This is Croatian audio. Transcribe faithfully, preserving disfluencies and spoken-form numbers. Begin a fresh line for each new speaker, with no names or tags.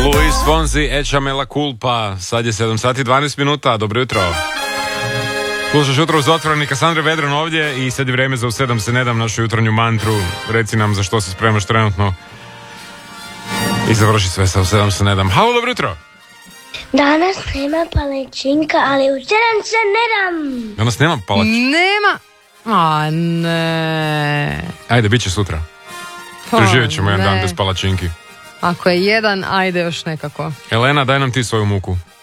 Luis Fonsi, Echa me la culpa. Sad je sedam sati i dvanaest minuta, dobro jutro. Slušaš jutro uz otvoreni, Kasandra Vedran ovdje i sad je vrijeme za u sedam se ne dam, našu jutarnju mantru. Reci nam za što se spremaš trenutno i završi sve sa u sedam se ne dam. Halo, dobro jutro.
Danas nema palačinka, ali u sedam se ne dam.
Danas nema palačinka?
Nema. A ne.
Ajde, bit će sutra. Preživjet ćemo jedan dan bez palačinki.
Ako je jedan, ajde još nekako.
Elena, daj nam ti svoju muku.